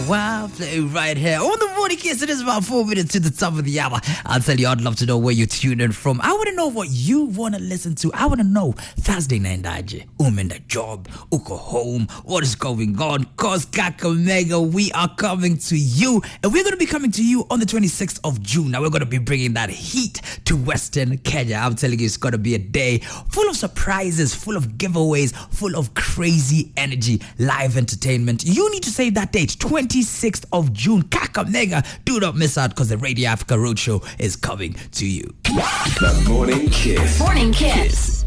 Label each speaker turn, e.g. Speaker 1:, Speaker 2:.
Speaker 1: Wow, play right here on the morning kiss. It is about 4 minutes to the top of the hour. I'll tell you, I'd love to know where you tune in from. I want to know what you want to listen to. I want to know Thursday night, in the job, uko home, what is going on? Cause Kakamega, we are coming to you, and we're going to be coming to you on the 26th of June. Now we're going to be bringing that heat to Western Kenya. I'm telling you, it's going to be a day full of surprises, full of giveaways, full of crazy energy, live entertainment. You need to save that date, 26th of June, Kakamega. Do not miss out because the Radio Africa Roadshow is coming to you.
Speaker 2: The Morning Kiss.
Speaker 3: Morning Kiss.